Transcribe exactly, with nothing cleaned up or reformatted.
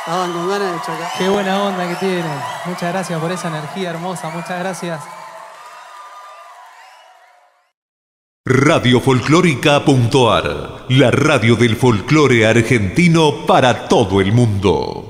Estaban con ganas de chocar. Qué buena onda que tienen. Muchas gracias por esa energía hermosa. Muchas gracias. Radio Folclórica punto ar, la radio del folclore argentino para todo el mundo.